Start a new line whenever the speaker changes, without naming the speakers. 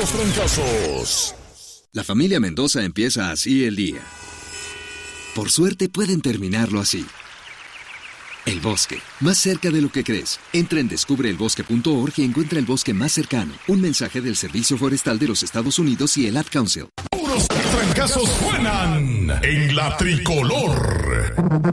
Puros trancazos.
La familia Mendoza empieza así el día. Por suerte pueden terminarlo así. El bosque, más cerca de lo que crees. Entra en descubreelbosque.org y encuentra el bosque más cercano. Un mensaje del Servicio Forestal de los Estados Unidos y el Ad Council.
Puros trancazos suenan en la tricolor.